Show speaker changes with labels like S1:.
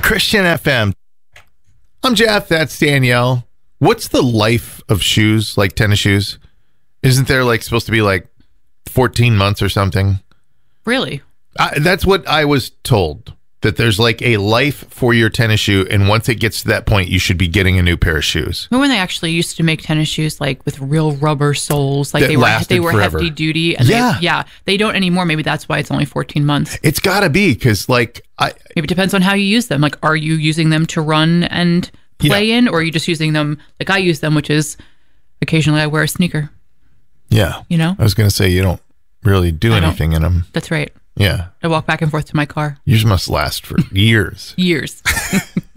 S1: Christian FM. I'm Jeff. That's Danielle. What's the life of shoes, like tennis shoes? Isn't there like supposed to be like 14 months or something?
S2: Really?
S1: That's what I was told, that there's like a life for your tennis shoe. And once it gets to that point, you should be getting a new pair of shoes.
S2: Remember when they actually used to make tennis shoes like with real rubber soles? Like
S1: That
S2: they were
S1: forever.
S2: hefty duty. And they don't anymore. Maybe that's why it's only 14 months.
S1: It's got to be because like
S2: Maybe it depends on how you use them. Like, are you using them to run and play in? Or are you just using them like I use them, which is occasionally I wear a sneaker.
S1: Yeah.
S2: You know?
S1: I was going to say you don't really do anything in them.
S2: That's right.
S1: Yeah.
S2: I walk back and forth to my car.
S1: Yours must last for years.
S2: Years.